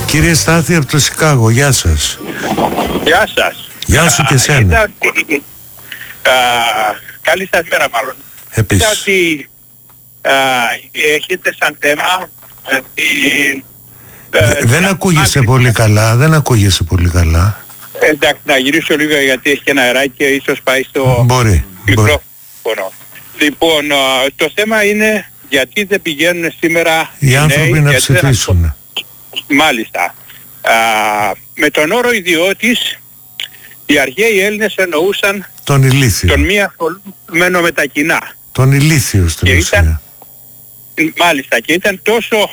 Κύριε Στάθη από το Σικάγο, γεια σας. Γεια σας. Γεια σου και εσένα. Καλή σας μέρα μάλλον. Επίσης. Είδα ότι έχετε σαν θέμα δεν ακούγεσαι πολύ καλά, δεν ακούγεσαι πολύ καλά. Εντάξει, να γυρίσω λίγο γιατί έχει και ένα αεράκι και ίσως πάει στο μικρόφωνο. Λοιπόν, το θέμα είναι γιατί δεν πηγαίνουν σήμερα οι άνθρωποι να ψηφίσουν. Μάλιστα. Με τον όρο ιδιώτης, οι αρχαίοι Έλληνες εννοούσαν τον ηλίθιο. Τον μη ασχολούμενο με τα κοινά. Τον ηλίθιο στην ουσία. Μάλιστα, και ήταν τόσο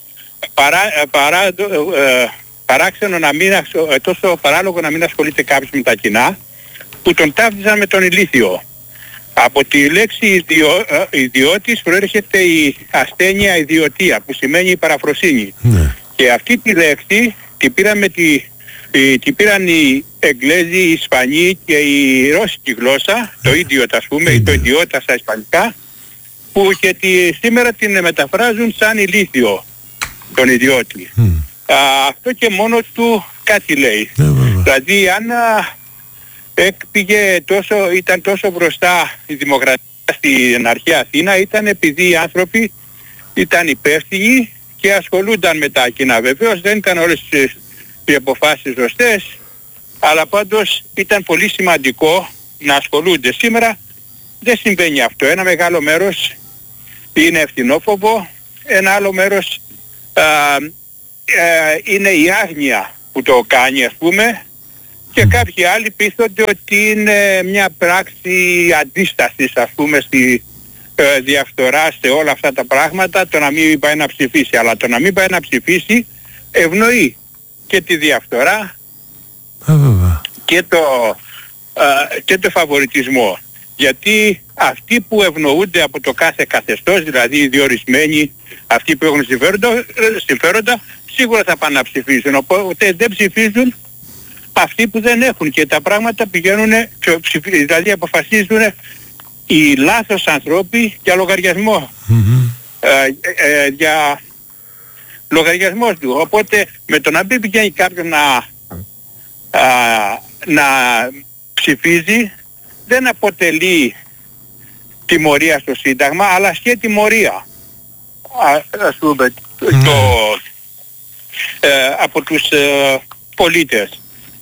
παράξενο να μην, τόσο παράλογο να μην ασχολείται κάποιος με τα κοινά, που τον ταύτιζαν με τον ηλίθιο. Από τη λέξη ιδιώτης προέρχεται η ασθένεια ιδιωτία, που σημαίνει η παραφροσύνη. Ναι. Και αυτή τη λέξη την πήραν οι Εγγλέζοι, οι Ισπανοί και η ρώσικη γλώσσα, το ίδιοτα ας πούμε, ή το ιδιώτα στα ισπανικά, που και σήμερα την μεταφράζουν σαν ηλίθιο, τον ιδιώτη. Αυτό και μόνο του κάτι λέει. Δηλαδή αν ήταν τόσο μπροστά η δημοκρατία στην αρχαία Αθήνα, ήταν επειδή οι άνθρωποι ήταν υπεύθυνοι και ασχολούνταν με τα κοινά. Βεβαίως δεν ήταν όλες οι αποφάσεις σωστές, αλλά πάντως ήταν πολύ σημαντικό να ασχολούνται. Σήμερα δεν συμβαίνει αυτό. Ένα μεγάλο μέρος είναι ευθυνόφοβο, ένα άλλο μέρος είναι η άγνοια που το κάνει ας πούμε, και κάποιοι άλλοι πείθονται ότι είναι μια πράξη αντίστασης ας πούμε στη διαφθορά, σε όλα αυτά τα πράγματα, το να μην πάει να ψηφίσει. Αλλά το να μην πάει να ψηφίσει ευνοεί και τη διαφθορά και το φαβοριτισμό. Γιατί αυτοί που ευνοούνται από το κάθε καθεστώς, δηλαδή οι διορισμένοι, αυτοί που έχουν συμφέροντα, σίγουρα θα πάνε να ψηφίσουν. Οπότε δεν ψηφίζουν αυτοί που δεν έχουν, και τα πράγματα πηγαίνουν, δηλαδή αποφασίζουν οι λάθος ανθρώποι για λογαριασμό. Για λογαριασμό του. Οπότε με το να μην πηγαίνει κάποιον να ψηφίζει, δεν αποτελεί τιμωρία στο Σύνταγμα, αλλά και τιμωρία ας πούμε από τους πολίτες.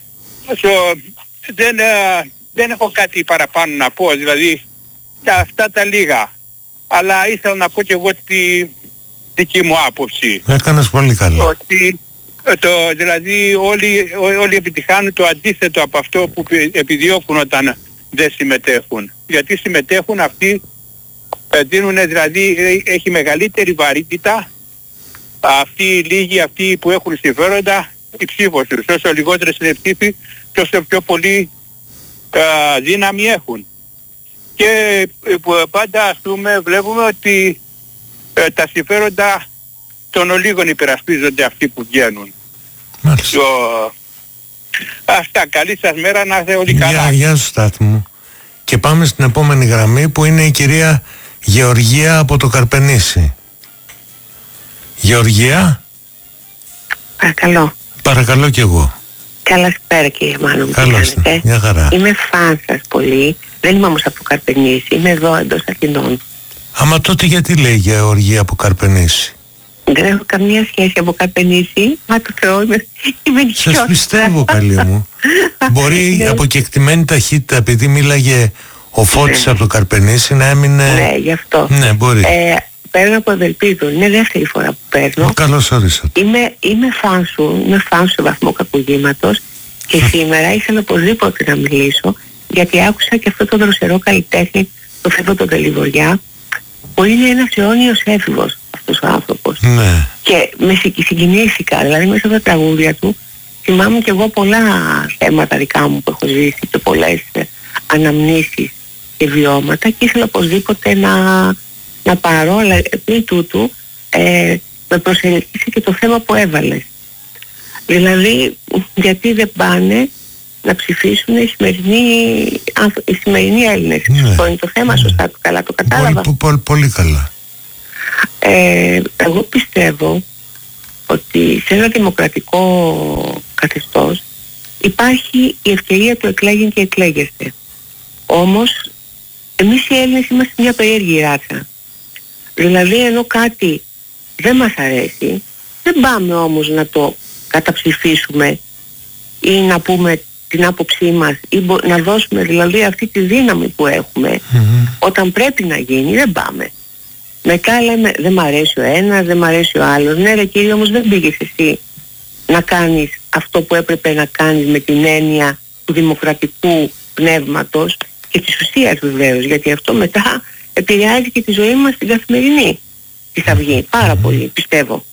Δεν έχω κάτι παραπάνω να πω, δηλαδή αυτά τα λίγα, αλλά ήθελα να πω και εγώ τη δική μου άποψη. Έκανες πολύ καλά. Ότι δηλαδή όλοι επιτυχάνουν το αντίθετο από αυτό που επιδιώκουν όταν δεν συμμετέχουν. Γιατί συμμετέχουν αυτοί, δίνουν, δηλαδή έχει μεγαλύτερη βαρύτητα αυτοί οι λίγοι, αυτοί που έχουν συμφέροντα, η ψήφος τους. Όσο λιγότερες είναι ψήφοι, τόσο πιο πολύ δύναμη έχουν. Και πάντα ας πούμε βλέπουμε ότι τα συμφέροντα των ολίγων υπερασπίζονται αυτοί που βγαίνουν. Μάλιστα. Αυτά, καλή σας μέρα, να είστε όλοι καλά. Γεια σου Στάθη μου. Και πάμε στην επόμενη γραμμή που είναι η κυρία Γεωργία από το Καρπενήσι. Γεωργία. Παρακαλώ. Παρακαλώ κι εγώ. Καλησπέρα κύριε Μάνο μου. Καλώς, μια χαρά. Είμαι φαν σας πολύ. Δεν είμαι όμως από Καρπενήσι, είμαι εδώ εντός Αθηνών. Άμα τότε γιατί λέει Γεωργία από Καρπενήσι? Δεν έχω καμία σχέση από Καρπενήσι. Μα το Θεό, είμαι νησιώτησα. Σας πιστεύω καλή μου. Μπορεί από κεκτημένη ταχύτητα, επειδή μίλαγε ο Φώτης από το Καρπενήσι, να έμεινε... Ναι, γι' αυτό. Ναι, μπορεί. Παίρνω από Ευελπίδο, είναι δεύτερη φορά που παίρνω. Καλώς όρισατε. Είμαι φαν σου σε βαθμό κακουργήματος, και σήμερα ήθελα οπωσδήποτε να μιλήσω, γιατί άκουσα και αυτό το δροσερό καλλιτέχνη, το Φέβο τον Τελιβοριά, που είναι ένας αιώνιος έφηβος αυτός ο άνθρωπος. Ναι. Και με συγκινήθηκα, δηλαδή μέσα από τα τραγούδια του θυμάμαι και εγώ πολλά θέματα δικά μου που έχω ζήσει και πολλές αναμνήσεις και βιώματα, και ήθελα οπωσδήποτε να πάρω, αλλά πριν τούτου με προσελκύσει και το θέμα που έβαλες. Δηλαδή γιατί δεν πάνε να ψηφίσουν οι σημερινοί Έλληνες. Ναι. Αυτό είναι το θέμα, σωστά, καλά το κατάλαβα. Πολύ καλά. Εγώ πιστεύω ότι σε ένα δημοκρατικό καθεστώς υπάρχει η ευκαιρία του εκλέγην και εκλέγεστε. Όμως εμείς οι Έλληνες είμαστε μια περίεργη ράτσα. Δηλαδή ενώ κάτι δεν μας αρέσει, δεν πάμε όμως να το καταψηφίσουμε ή να πούμε την άποψή μας ή να δώσουμε δηλαδή αυτή τη δύναμη που έχουμε. Όταν πρέπει να γίνει δεν πάμε. Μετά λέμε δεν μ' αρέσει ο ένας, δεν μ' αρέσει ο άλλος. Ναι ρε κύριε, όμως δεν πήγες εσύ να κάνεις αυτό που έπρεπε να κάνεις με την έννοια του δημοκρατικού πνεύματος και της ουσίας βεβαίως, γιατί αυτό μετά επηρεάζει και τη ζωή μας την καθημερινή. Τι θα βγει πάρα πολύ, πιστεύω.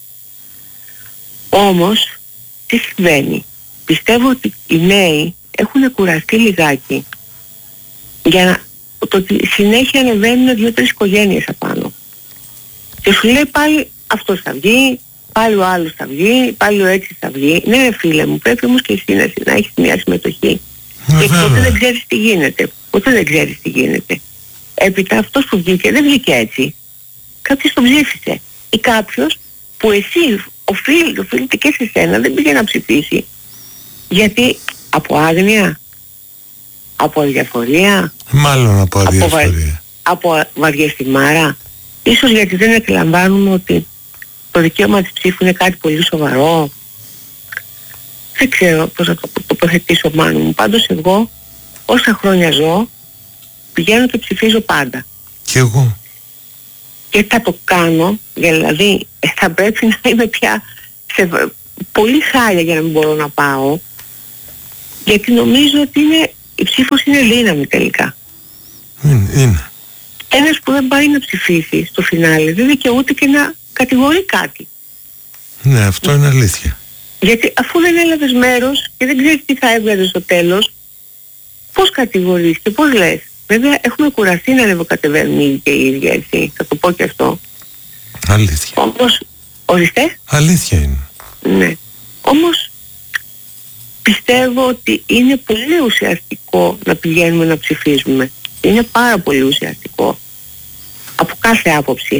Όμως τι συμβαίνει? Πιστεύω ότι οι νέοι έχουν κουραστεί λιγάκι για να, το ότι συνέχεια ανεβαίνουν 2-3 οικογένειες απάνω. Και σου λέει πάλι αυτός θα βγει, πάλι ο άλλος θα βγει, πάλι ο έτσι θα βγει. Ναι ρε φίλε μου, πρέπει όμως και εσύ να έχεις μια συμμετοχή. Και ποτέ δεν ξέρεις τι γίνεται. Ποτέ δεν ξέρεις τι γίνεται. Έπειτα αυτός που βγήκε δεν βγήκε έτσι. Κάποιος τον ψήφισε. Ή κάποιος που εσύ οφείλεται και σε σένα δεν πήγε να ψηφίσει. Γιατί από άγνοια, από αδιαφορία, μάλλον από αδιαφορία, από βαριεστημάρα. Ίσως γιατί δεν εκλαμβάνουμε ότι το δικαίωμα της ψήφου είναι κάτι πολύ σοβαρό. Δεν ξέρω πώς θα το τοποθετήσω μάνο μου. Πάντως εγώ όσα χρόνια ζω πηγαίνω και ψηφίζω πάντα. Και εγώ. Και θα το κάνω, δηλαδή θα πρέπει να είμαι πια σε πολύ χάλια για να μην μπορώ να πάω, γιατί νομίζω ότι η ψήφος είναι δύναμη τελικά. Είναι. Ένας που δεν πάει να ψηφίσει στο φινάλε δεν δικαιούται και να κατηγορεί κάτι. Ναι, αυτό είναι αλήθεια. Γιατί αφού δεν έλαβες μέρος και δεν ξέρεις τι θα έβγαζε στο τέλος, πώς κατηγορείς και πώς λες? Βέβαια έχουμε κουραστεί να ανεβοκατεβαίνουν και οι ίδιοι, έτσι, θα το πω και αυτό. Αλήθεια. Όμως, ορίστε. Αλήθεια είναι. Ναι. Όμως πιστεύω ότι είναι πολύ ουσιαστικό να πηγαίνουμε να ψηφίζουμε. Είναι πάρα πολύ ουσιαστικό. Από κάθε άποψη.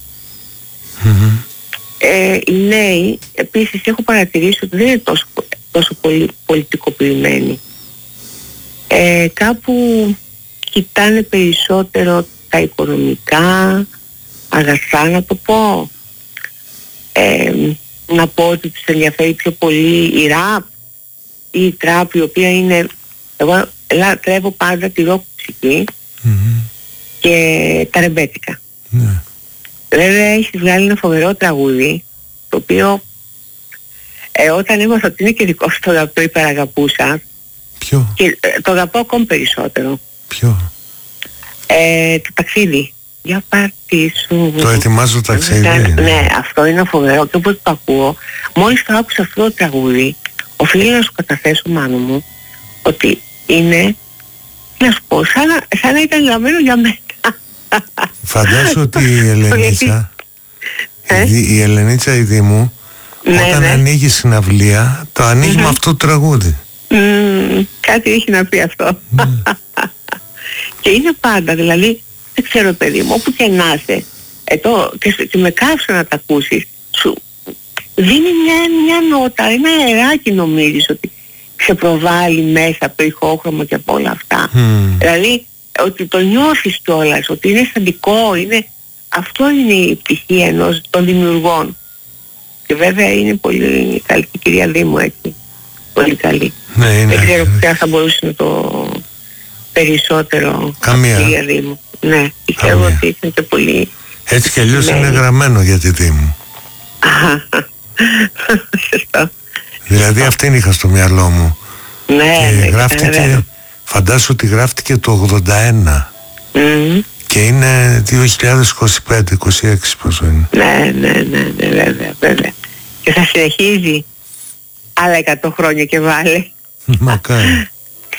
Οι νέοι, επίσης, έχω παρατηρήσει ότι δεν είναι τόσο πολύ πολιτικοποιημένοι. Κάπου κοιτάνε περισσότερο τα οικονομικά αγαθά, να το πω. Να πω ότι τους ενδιαφέρει πιο πολύ η ραπ ή η τραπ, η οποία είναι... Εγώ λατρεύω πάντα τη ροκ μουσική και τα ρεμπέτικα. Βέβαια έχει βγάλει ένα φοβερό τραγούδι, το οποίο όταν έμαθα ότι είναι και δικό σου το υπεραγαπούσα. Ποιο? Και το αγαπώ ακόμη περισσότερο. Ποιο? Το ταξίδι. Για πάρτι σου. Το ετοιμάζω ταξίδι. Ναι, αυτό είναι φοβερό και όπως το ακούω, μόλις το άκουσα αυτό το τραγούδι, οφείλω να σου καταθέσω, Μάνο μου, ότι είναι, να σου πω, σαν να ήταν γραμμένο για μένα. Φαντάσου ότι η Ελενίτσα, η Ελενίτσα η Δήμου, όταν ανοίγει συναυλία, το ανοίγει με αυτό το τραγούδι. Κάτι έχει να πει αυτό. Και είναι πάντα, δηλαδή, δεν ξέρω παιδί μου, όπου και να είσαι, και με κάψε να τα ακούσεις, σου δίνει μια νότα, ένα αεράκι, νομίζεις ότι ξεπροβάλλει μέσα από το ηχόχρωμο και από όλα αυτά. Δηλαδή ότι το νιώθεις κιόλας, ότι είναι αισθαντικό, αυτό είναι η πτυχή των δημιουργών. Και βέβαια είναι πολύ καλή η κυρία Δήμου, έτσι, πολύ καλή. Δεν ξέρω ποια θα μπορούσε να το περισσότερο. Καμία. Κυρία Δήμου. Ναι, πιστεύω ότι ήταν και πολύ... Έτσι κι αλλιώς είναι γραμμένο για τη Δήμου. Σωστό. Δηλαδή αυτήν είχα στο μυαλό μου. Ναι, και γράφτηκε, φαντάσου ότι γράφτηκε το 81 και είναι 2025-26 πόσο είναι. Ναι, βέβαια. Και θα συνεχίζει άλλα 100 χρόνια και βάλε. Μακάρι.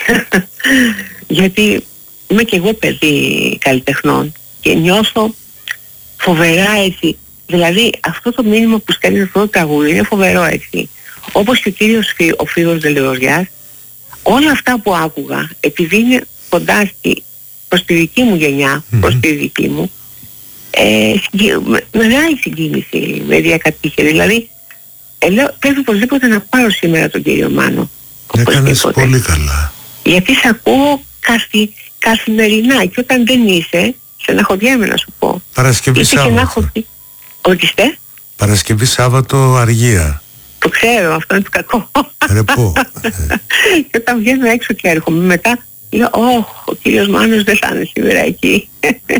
Γιατί είμαι και εγώ παιδί καλλιτεχνών και νιώθω φοβερά, έτσι. Δηλαδή αυτό το μήνυμα που στέλνει αυτό το τραγούδι είναι φοβερό, έτσι. Όπως και ο κύριος ο Φίβος Δελεωριάς, όλα αυτά που άκουγα, επειδή είναι κοντά προς τη δική μου γενιά, προς τη δική μου, μεγάλη συγκίνηση με διακατήχε. Δηλαδή Λέω πρέπει οπωσδήποτε να πάρω σήμερα τον κύριο Μάνο. Έκανες πολύ καλά. Γιατί σε ακούω καθημερινά και όταν δεν είσαι, στεναχωριέμαι να σου πω. Παρασκευή Σάββατο. Ορίστε. Παρασκευή Σάββατο αργία. Το ξέρω, αυτό είναι το κακό. Ρεπό. Και όταν βγαίνω έξω και έρχομαι μετά, λέω, ο κύριος Μάνος δεν θα είναι σήμερα εκεί.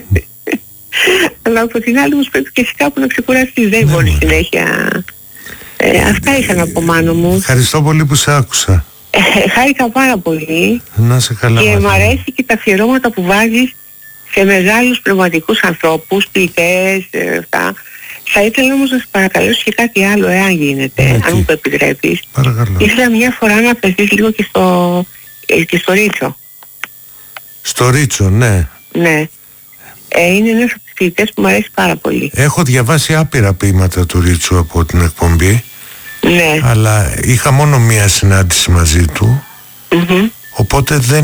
Αλλά από την άλλη όμως πρέπει και εσύ κάπου να ξεκουραστείς, δεν μπορεί συνέχεια. Αυτά είχα να πω, Μάνο μου. Ευχαριστώ πολύ που σε άκουσα. Χάρηκα πάρα πολύ. Να σε καλά. Και μου αρέσει και τα αφιερώματα που βάζεις σε μεγάλους πνευματικούς ανθρώπους, ποιητές, αυτά. Θα ήθελα όμως να σε παρακαλέσω και κάτι άλλο, εάν γίνεται, αν μου το επιτρέπεις. Παρακαλώ. Ήθελα μια φορά να αφαιθείς λίγο και στο Ρίτσο. Στο Ρίτσο, ναι. Ναι. Είναι ένας από τους ποιητές που μου αρέσει πάρα πολύ. Έχω διαβάσει άπειρα ποίηματα του Ρίτσου από την εκπομπή. Ναι. Αλλά είχα μόνο μία συνάντηση μαζί του. Οπότε δεν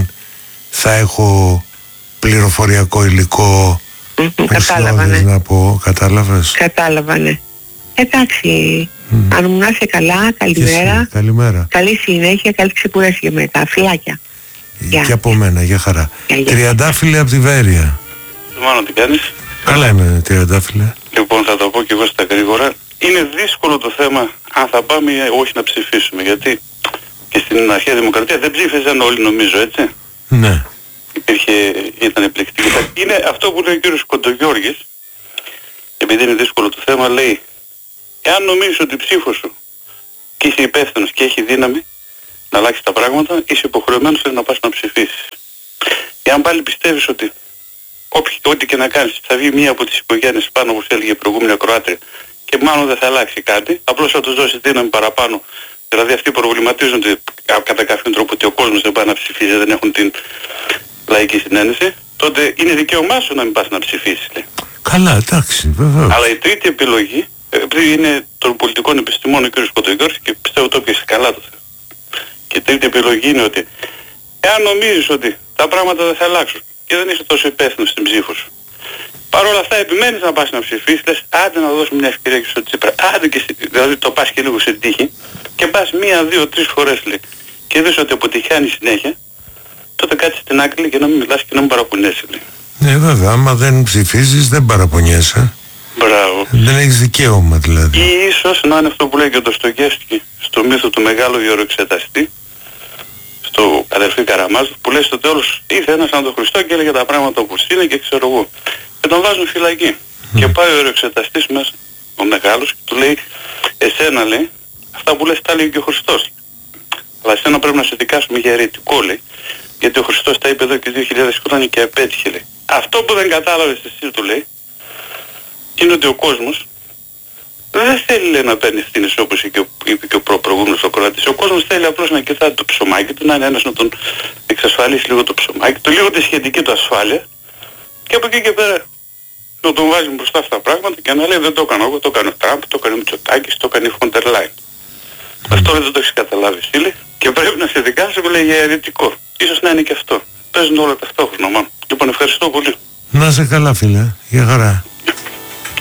θα έχω πληροφοριακό υλικό ουσιώδες να πω. Κατάλαβες? Κατάλαβα, ναι. Εντάξει. Αν μου να είσαι καλά, καλημέρα. Καλημέρα. Καλή συνέχεια, καλή ξεκούραση για μετά. Φιλάκια. Και από μένα, για χαρά. Τριαντάφυλλε από τη Βέρεια. Μάνο, τι κάνεις? Καλά είμαι, Τριαντάφυλλε. Λοιπόν, θα το πω και εγώ στα γρήγορα. Είναι δύσκολο το θέμα αν θα πάμε ή όχι να ψηφίσουμε. Γιατί και στην αρχαία δημοκρατία δεν ψήφισαν όλοι, νομίζω, έτσι. Ναι. Ήταν επιλεκτική. Είναι αυτό που λέει ο κύριος Κοντογιώργης, επειδή είναι δύσκολο το θέμα, λέει, εάν νομίζεις ότι η ψήφο σου και είσαι υπεύθυνος και έχει δύναμη να αλλάξει τα πράγματα, είσαι υποχρεωμένος να πας να ψηφίσεις. Εάν πάλι πιστεύεις ότι ό,τι και να κάνεις θα βγει μία από τις οικογένειες πάνω, όπως έλεγε η προηγούμενη ακροάτρια, και μάλλον δεν θα αλλάξει κάτι, απλώς θα τους δώσει δύναμη παραπάνω. Δηλαδή αυτοί προβληματίζονται κατά κάποιον τρόπο ότι ο κόσμος δεν πάει να ψηφίσει, δεν έχουν την λαϊκή συνένεση, τότε είναι δικαίωμά σου να μην πας να ψηφίσεις. Λέει. Καλά, εντάξει, βέβαια. Αλλά η τρίτη επιλογή, επειδή είναι των πολιτικών επιστημών ο κ. Κοντογιώργης και πιστεύω το έπιασε καλά το θέμα. Και η τρίτη επιλογή είναι ότι εάν νομίζεις ότι τα πράγματα δεν θα αλλάξουν και δεν είσαι τόσο υπεύθυνος στην ψήφο σου, παρ' όλα αυτά επιμένεις να πας να ψηφίσεις, λες άντε να δώσουμε μια ευκαιρία και στο Τσίπρα, άντε και δηλαδή το πας και λίγο σε τύχη και πας 1, 2, 3 φορές λέει και δεις ότι αποτυχάνει συνέχεια, τότε κάτσε στην άκρη και να μην μιλάς και να μην παραπονιέσαι. Ναι, βέβαια, άμα δεν ψηφίζεις δεν παραπονιέσαι. Μπράβο. Δεν έχεις δικαίωμα δηλαδή. Ή ίσως να είναι αυτό που λέει και ο Ντοστογεύσκι στο μύθο του μεγάλου ιεροεξεταστή, στο αδερφή Καραμάζου, που λέει στο τέλος ήρθε ένας σαν τον Χριστό και έλεγε τα πράγματα όπως είναι και ξέρω εγώ. Και τον βάζουν φυλακή. Και πάει ο ιεροεξεταστής μέσα, ο μεγάλος, και του λέει, εσένα λέει, αυτά που λες τα λέει και ο Χριστός. Αλλά εσένα πρέπει να σε δικάσουμε για αιρετικό, λέει, γιατί ο Χριστός τα είπε εδώ και 2.000 χρόνια και απέτυχε, λέει. Αυτό που δεν κατάλαβες εσύ, του λέει, είναι ότι ο κόσμος δεν θέλει, λέει, να παίρνει ευθύνες όπως είπε και ο προηγούμενος ακροατής. Ο κόσμος θέλει απλώς να κοιτάει το ψωμάκι του, να είναι ένας να τον εξασφαλίσει λίγο το ψωμάκι του, λίγο τη σχετική του ασφάλεια και από εκεί και πέρα να τον βάζει μπροστά αυτά τα πράγματα και να λέει δεν το έκανα εγώ, το έκανε ο Τραμπ, το έκανε ο Μητσοτάκης, το έκανε η Φοντερ Λάιν. Αυτό δεν το έχεις καταλάβει, Σύλλη, και πρέπει να σε δικάσουμε, λέει, για αιρετικό. Ίσως να είναι και αυτό. Παίζουν όλα ταυτόχρονα, μάλλον. Λοιπόν, ευχαριστώ πολύ. Να είσαι καλά, φίλε. Για χαρά.